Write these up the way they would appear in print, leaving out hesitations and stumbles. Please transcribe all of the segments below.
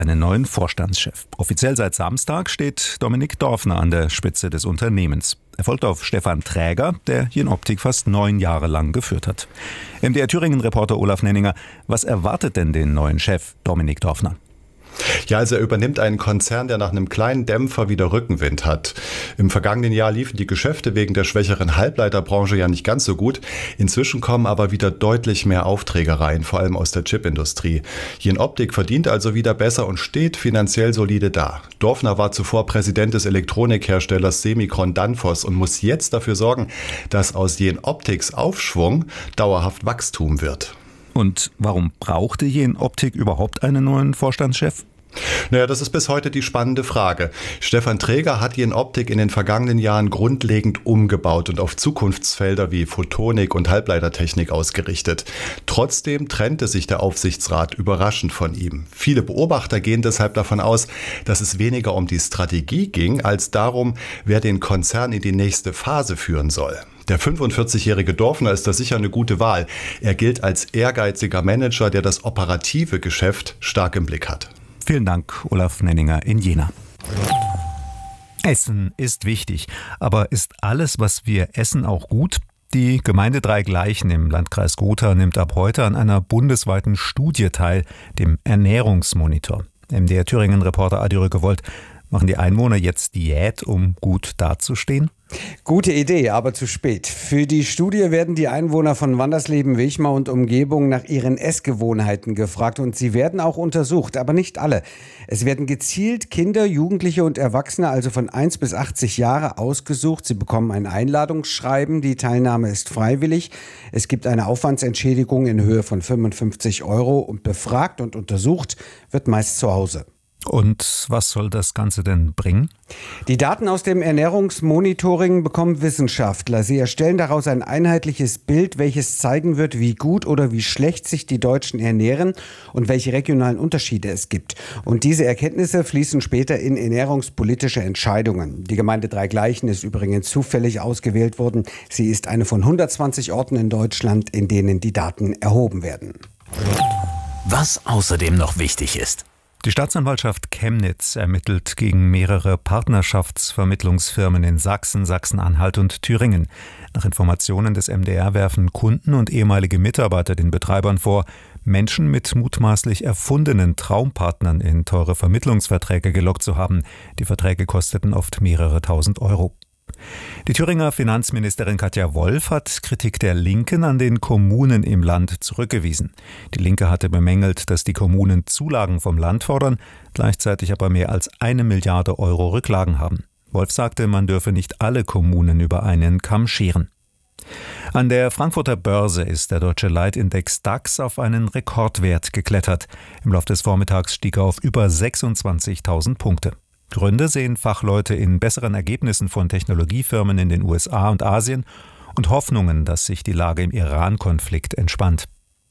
einen neuen Vorstandschef. Offiziell seit Samstag steht Dominik Dorfner an der Spitze des Unternehmens. Er folgt auf Stefan Träger, der Jenoptik fast 9 Jahre lang geführt hat. MDR Thüringen-Reporter Olaf Nenninger, was erwartet denn den neuen Chef Dominik Dorfner? Ja, also er übernimmt einen Konzern, der nach einem kleinen Dämpfer wieder Rückenwind hat. Im vergangenen Jahr liefen die Geschäfte wegen der schwächeren Halbleiterbranche ja nicht ganz so gut. Inzwischen kommen aber wieder deutlich mehr Aufträge rein, vor allem aus der Chipindustrie. Jenoptik verdient also wieder besser und steht finanziell solide da. Dorfner war zuvor Präsident des Elektronikherstellers Semicron Danfoss und muss jetzt dafür sorgen, dass aus Jenoptiks Aufschwung dauerhaft Wachstum wird. Und warum brauchte Jenoptik überhaupt einen neuen Vorstandschef? Naja, das ist bis heute die spannende Frage. Stefan Träger hat Jenoptik in den vergangenen Jahren grundlegend umgebaut und auf Zukunftsfelder wie Photonik und Halbleitertechnik ausgerichtet. Trotzdem trennte sich der Aufsichtsrat überraschend von ihm. Viele Beobachter gehen deshalb davon aus, dass es weniger um die Strategie ging, als darum, wer den Konzern in die nächste Phase führen soll. Der 45-jährige Dorfner ist da sicher eine gute Wahl. Er gilt als ehrgeiziger Manager, der das operative Geschäft stark im Blick hat. Vielen Dank, Olaf Nenninger in Jena. Essen ist wichtig, aber ist alles, was wir essen, auch gut? Die Gemeinde Dreigleichen im Landkreis Gotha nimmt ab heute an einer bundesweiten Studie teil, dem Ernährungsmonitor. MDR Thüringen-Reporter Adi Rückewold, machen die Einwohner jetzt Diät, um gut dazustehen? Gute Idee, aber zu spät. Für die Studie werden die Einwohner von Wandersleben, Wichmau und Umgebung nach ihren Essgewohnheiten gefragt und sie werden auch untersucht, aber nicht alle. Es werden gezielt Kinder, Jugendliche und Erwachsene, also von 1 bis 80 Jahre, ausgesucht. Sie bekommen ein Einladungsschreiben, die Teilnahme ist freiwillig. Es gibt eine Aufwandsentschädigung in Höhe von 55 € und befragt und untersucht wird meist zu Hause. Und was soll das Ganze denn bringen? Die Daten aus dem Ernährungsmonitoring bekommen Wissenschaftler. Sie erstellen daraus ein einheitliches Bild, welches zeigen wird, wie gut oder wie schlecht sich die Deutschen ernähren und welche regionalen Unterschiede es gibt. Und diese Erkenntnisse fließen später in ernährungspolitische Entscheidungen. Die Gemeinde Dreigleichen ist übrigens zufällig ausgewählt worden. Sie ist eine von 120 Orten in Deutschland, in denen die Daten erhoben werden. Was außerdem noch wichtig ist. Die Staatsanwaltschaft Chemnitz ermittelt gegen mehrere Partnerschaftsvermittlungsfirmen in Sachsen, Sachsen-Anhalt und Thüringen. Nach Informationen des MDR werfen Kunden und ehemalige Mitarbeiter den Betreibern vor, Menschen mit mutmaßlich erfundenen Traumpartnern in teure Vermittlungsverträge gelockt zu haben. Die Verträge kosteten oft mehrere tausend €. Die Thüringer Finanzministerin Katja Wolf hat Kritik der Linken an den Kommunen im Land zurückgewiesen. Die Linke hatte bemängelt, dass die Kommunen Zulagen vom Land fordern, gleichzeitig aber mehr als 1 Milliarde € Rücklagen haben. Wolf sagte, man dürfe nicht alle Kommunen über einen Kamm scheren. An der Frankfurter Börse ist der deutsche Leitindex DAX auf einen Rekordwert geklettert. Im Laufe des Vormittags stieg er auf über 26.000 Punkte. Gründe sehen Fachleute in besseren Ergebnissen von Technologiefirmen in den USA und Asien und Hoffnungen, dass sich die Lage im Iran-Konflikt entspannt.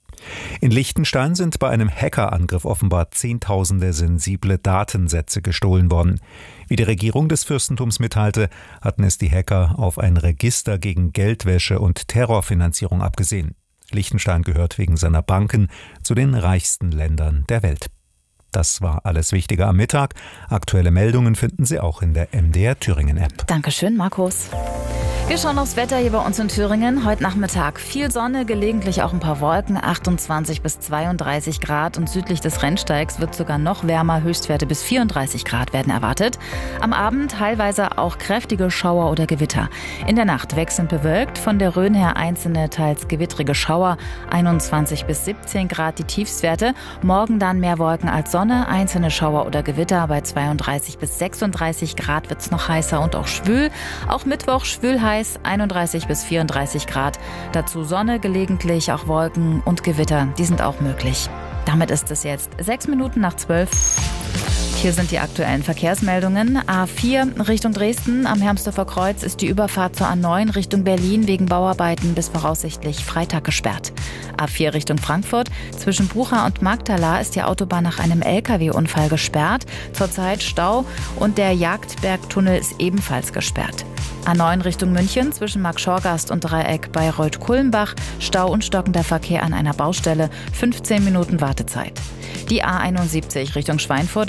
In Liechtenstein sind bei einem Hackerangriff offenbar Zehntausende sensible Datensätze gestohlen worden. Wie die Regierung des Fürstentums mitteilte, hatten es die Hacker auf ein Register gegen Geldwäsche und Terrorfinanzierung abgesehen. Liechtenstein gehört wegen seiner Banken zu den reichsten Ländern der Welt. Das war alles Wichtige am Mittag. Aktuelle Meldungen finden Sie auch in der MDR Thüringen-App. Dankeschön, Markus. Wir schauen aufs Wetter hier bei uns in Thüringen. Heute Nachmittag viel Sonne, gelegentlich auch ein paar Wolken, 28 bis 32 Grad und südlich des Rennsteigs wird sogar noch wärmer, Höchstwerte bis 34 Grad werden erwartet. Am Abend teilweise auch kräftige Schauer oder Gewitter. In der Nacht wechselnd bewölkt, von der Rhön her einzelne teils gewittrige Schauer, 21 bis 17 Grad die Tiefstwerte. Morgen dann mehr Wolken als Sonne, einzelne Schauer oder Gewitter, bei 32 bis 36 Grad wird es noch heißer und auch schwül. Auch Mittwoch schwül heiß, 31 bis 34 Grad. Dazu Sonne, gelegentlich auch Wolken und Gewitter, die sind auch möglich. Damit ist es jetzt 6:06. Hier sind die aktuellen Verkehrsmeldungen. A4 Richtung Dresden am Hermsdorfer Kreuz ist die Überfahrt zur A9 Richtung Berlin wegen Bauarbeiten bis voraussichtlich Freitag gesperrt. A4 Richtung Frankfurt zwischen Bucha und Magdala ist die Autobahn nach einem LKW-Unfall gesperrt. Zurzeit Stau und der Jagdbergtunnel ist ebenfalls gesperrt. A9 Richtung München zwischen Marktschorgast und Dreieck Bayreuth-Kulmbach. Stau und stockender Verkehr an einer Baustelle. 15 Minuten Wartezeit. Die A71 Richtung Schweinfurt